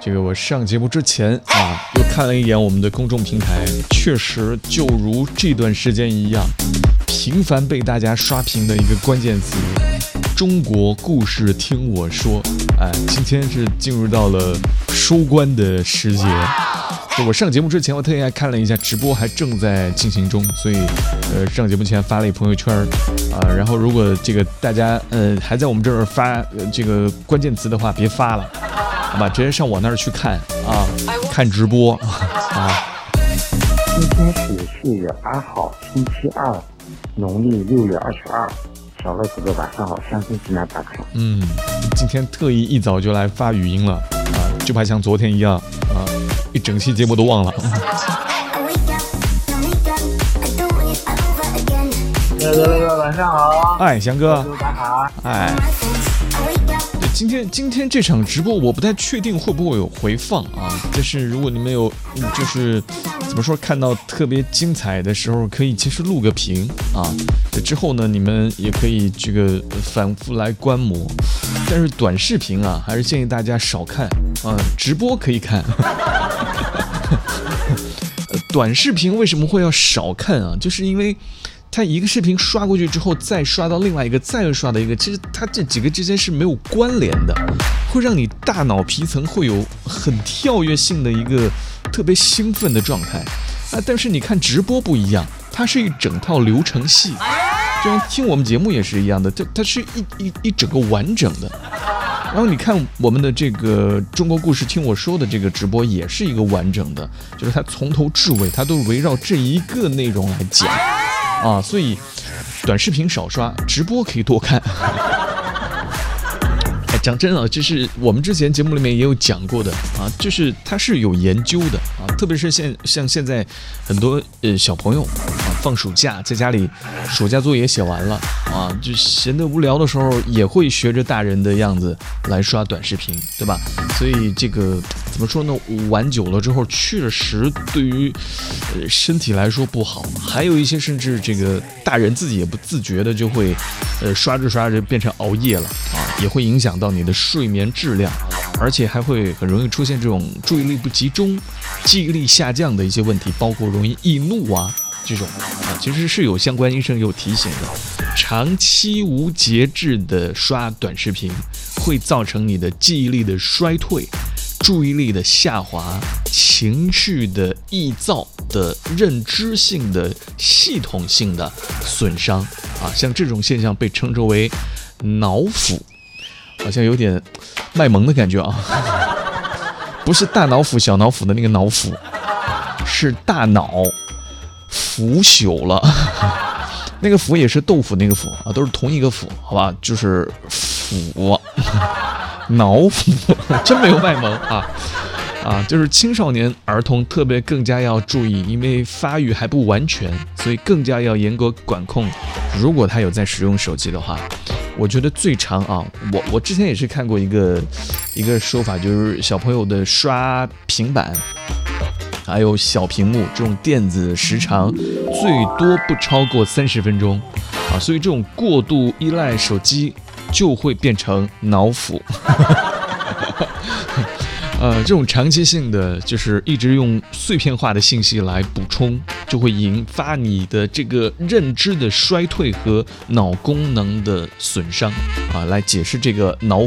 这个我上节目之前又看了一眼我们的公众平台，确实就如这段时间一样，频繁被大家刷屏的一个关键词中国故事听我说。今天是进入到了收官的时节。我上节目之前我特意还看了一下直播，还正在进行中，所以上节目前发了一朋友圈然后如果这个大家还在我们这儿发这个关键词的话，别发了，好吧，直接上我那儿去看看直播今天是4月8号，星期二，农历6月22。小乐哥哥晚上好，山东济南打卡。 今天特意一早就来发语音了就怕像昨天一样一整期节目都忘了。 乐哥晚上好。 翔哥打卡。 今天这场直播我不太确定会不会有回放但是如果你们有就是怎么说看到特别精彩的时候，可以其实录个屏之后呢你们也可以这个反复来观摩，但是短视频还是建议大家少看直播可以看短视频为什么会要少看就是因为它一个视频刷过去之后，再刷到另外一个，再刷到一个，其实它这几个之间是没有关联的，会让你大脑皮层会有很跳跃性的一个特别兴奋的状态但是你看直播不一样，它是一整套流程戏，就像听我们节目也是一样的，它是一整个完整的。然后你看我们的这个中国故事听我说的这个直播也是一个完整的，就是它从头至尾它都围绕这一个内容来讲所以短视频少刷，直播可以多看。讲真这是我们之前节目里面也有讲过的就是它是有研究的特别是像现在很多小朋友放暑假在家里，暑假作业写完了就闲得无聊的时候也会学着大人的样子来刷短视频，对吧？所以这个怎么说呢，玩久了之后确实对于身体来说不好，还有一些甚至这个大人自己也不自觉的就会刷着刷着变成熬夜了也会影响到你的睡眠质量，而且还会很容易出现这种注意力不集中、记忆力下降的一些问题，包括容易易怒这种其实是有相关医生有提醒的，长期无节制的刷短视频会造成你的记忆力的衰退、注意力的下滑、情绪的易躁的认知性的系统性的损伤像这种现象被称之为脑腐，好像有点卖萌的感觉不是大脑腐小脑腐的那个脑腐，是大脑腐朽了那个腐也是豆腐那个腐都是同一个腐，好吧，就是腐脑腐真没有卖萌就是青少年儿童特别更加要注意，因为发育还不完全，所以更加要严格管控。如果他有在使用手机的话，我觉得最长我之前也是看过一个说法，就是小朋友的刷平板还有小屏幕这种电子时长最多不超过30分钟所以这种过度依赖手机就会变成脑腐这种长期性的就是一直用碎片化的信息来补充，就会引发你的这个认知的衰退和脑功能的损伤来解释这个脑